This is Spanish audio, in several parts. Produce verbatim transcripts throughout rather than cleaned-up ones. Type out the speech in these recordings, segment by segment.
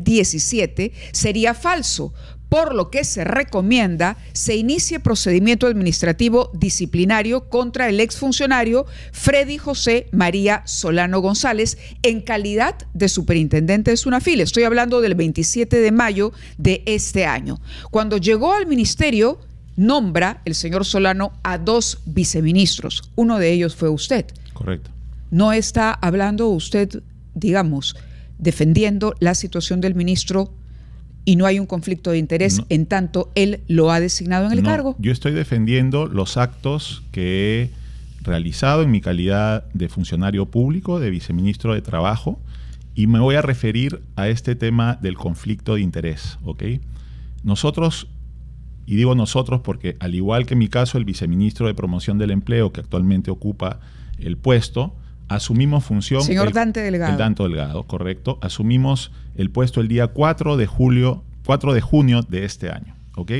diecisiete sería falso, por lo que se recomienda se inicie procedimiento administrativo disciplinario contra el exfuncionario Freddy José María Solano González en calidad de superintendente de Sunafil. Estoy hablando del veintisiete de mayo de este año. Cuando llegó al ministerio, nombra el señor Solano a dos viceministros. Uno de ellos fue usted. Correcto. ¿No está hablando usted, digamos, defendiendo la situación del ministro y no hay un conflicto de interés no. en tanto él lo ha designado en el no, cargo? Yo estoy defendiendo los actos que he realizado en mi calidad de funcionario público, de viceministro de Trabajo, y me voy a referir a este tema del conflicto de interés, ¿ok? Nosotros, y digo nosotros porque al igual que en mi caso el viceministro de Promoción del Empleo, que actualmente ocupa el puesto, asumimos función... Señor el, Dante Delgado. El Dante Delgado, correcto. Asumimos el puesto el día cuatro de julio, cuatro de junio de este año, ¿ok?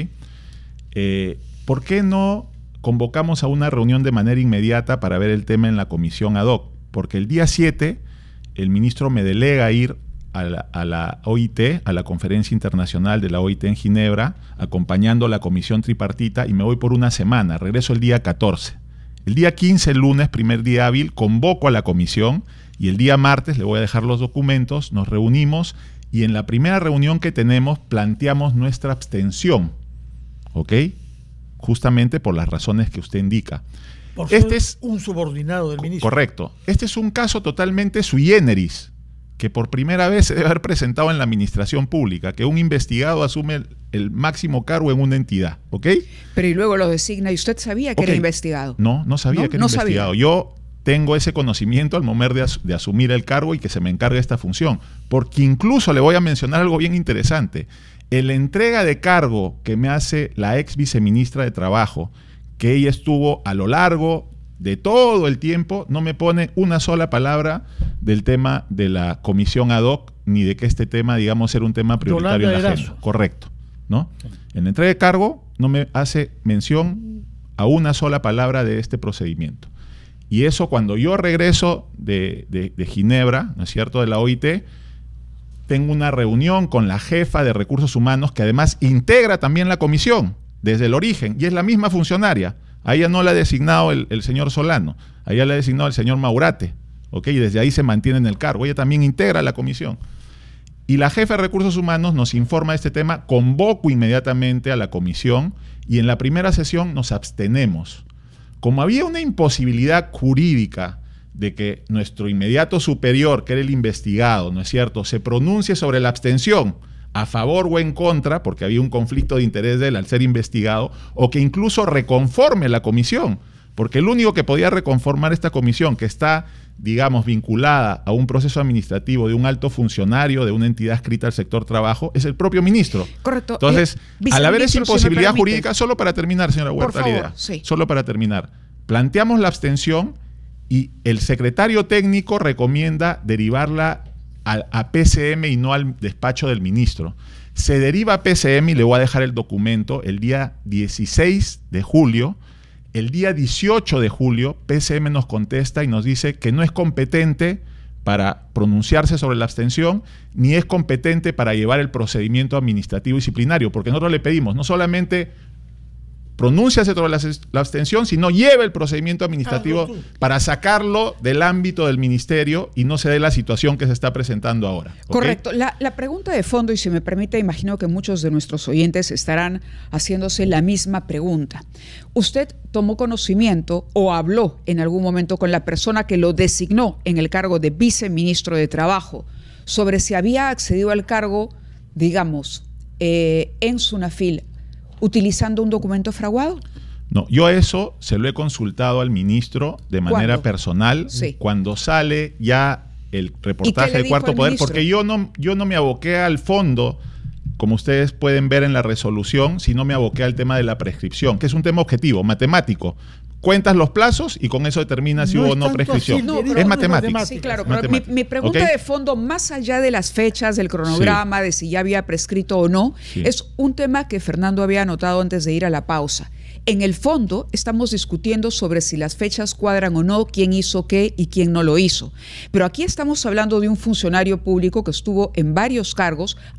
Eh, ¿Por qué no convocamos a una reunión de manera inmediata para ver el tema en la comisión ad hoc? Porque el día siete el ministro me delega a ir a la, a la O I T, a la Conferencia Internacional de la O I T en Ginebra, acompañando a la comisión tripartita, y me voy por una semana. Regreso el día catorce. El día quince, el lunes, primer día hábil, convoco a la comisión y el día martes, le voy a dejar los documentos, nos reunimos y en la primera reunión que tenemos planteamos nuestra abstención, ¿ok? Justamente por las razones que usted indica. Por este es un subordinado del ministro. Correcto. Este es un caso totalmente sui generis, que por primera vez se debe haber presentado en la administración pública, que un investigado asume el, el máximo cargo en una entidad, ¿ok? Pero y luego lo designa, ¿y usted sabía que okay. era investigado? No, no sabía no, que era no investigado. Sabía. Yo tengo ese conocimiento al momento de, as de asumir el cargo y que se me encargue esta función, porque incluso le voy a mencionar algo bien interesante. En la entrega de cargo que me hace la ex viceministra de Trabajo, que ella estuvo a lo largo de todo el tiempo, no me pone una sola palabra del tema de la comisión ad hoc, ni de que este tema, digamos, era un tema prioritario Yolanda en la Erazo. agenda. Correcto, ¿no? En la entrega de cargo no me hace mención a una sola palabra de este procedimiento. Y eso cuando yo regreso de, de, de Ginebra, ¿no es cierto?, de la O I T, tengo una reunión con la jefa de Recursos Humanos, que además integra también la comisión desde el origen, y es la misma funcionaria. A ella no la ha designado el, el señor Solano, a ella la ha designado el señor Maurate, ¿ok? Y desde ahí se mantiene en el cargo. Ella también integra la comisión. Y la jefa de Recursos Humanos nos informa de este tema, convoco inmediatamente a la comisión y en la primera sesión nos abstenemos. Como había una imposibilidad jurídica de que nuestro inmediato superior, que era el investigado, ¿no es cierto?, se pronuncie sobre la abstención, a favor o en contra, porque había un conflicto de interés de él al ser investigado, o que incluso reconforme la comisión, porque el único que podía reconformar esta comisión, que está, digamos, vinculada a un proceso administrativo de un alto funcionario de una entidad adscrita al sector trabajo, es el propio ministro. Correcto. Entonces, eh, al haber esa imposibilidad si jurídica, solo para terminar, señora Huerta, Por favor, la idea, sí. solo para terminar, planteamos la abstención y el secretario técnico recomienda derivarla a, a P C M y no al despacho del ministro. Se deriva a P C M y le voy a dejar el documento el día dieciséis de julio. El día dieciocho de julio, P C M nos contesta y nos dice que no es competente para pronunciarse sobre la abstención, ni es competente para llevar el procedimiento administrativo disciplinario, porque nosotros le pedimos no solamente pronúnciase sobre la, la abstención, sino lleve el procedimiento administrativo ah, para sacarlo del ámbito del ministerio y no se dé la situación que se está presentando ahora. ¿Okay? Correcto. La, la pregunta de fondo, y si me permite, imagino que muchos de nuestros oyentes estarán haciéndose la misma pregunta. ¿Usted tomó conocimiento o habló en algún momento con la persona que lo designó en el cargo de viceministro de Trabajo sobre si había accedido al cargo, digamos, eh, en Sunafil, utilizando un documento fraguado? No, yo eso se lo he consultado al ministro de manera ¿Cuándo? personal, Sí. cuando sale ya el reportaje de dijo Cuarto el Poder, ministro? porque yo no, yo no me aboqué al fondo, como ustedes pueden ver en la resolución, sino me aboqué al tema de la prescripción, que es un tema objetivo, matemático. Cuentas los plazos y con eso determinas si No hubo o es no tanto prescripción. así, No, querido, pero- es no matemático. Sí, claro, Es pero mi, matemático. mi pregunta ¿Ok? de fondo, más allá de las fechas, del cronograma, de si ya había prescrito o no, Sí. es un tema que Fernando había anotado antes de ir a la pausa. En el fondo, estamos discutiendo sobre si las fechas cuadran o no, quién hizo qué y quién no lo hizo. Pero aquí estamos hablando de un funcionario público que estuvo en varios cargos